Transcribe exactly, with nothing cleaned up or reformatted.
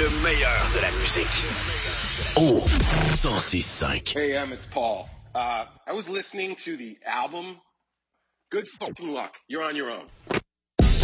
Le meilleur de la musique. Oh, cent six cinq. Hey, um, it's Paul. Uh, I was listening to the album. Good fucking luck. You're on your own.